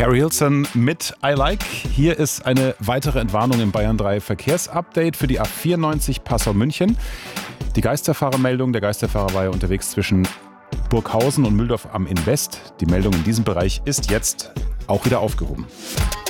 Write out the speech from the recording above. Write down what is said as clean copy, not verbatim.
Carrie Hilson mit I Like. Hier ist eine weitere Entwarnung im Bayern 3 Verkehrsupdate für die A94 Passau-München. Die Geisterfahrermeldung, der Geisterfahrer war ja unterwegs zwischen Burghausen und Mühldorf am Inn West. Die Meldung in diesem Bereich ist jetzt auch wieder aufgehoben.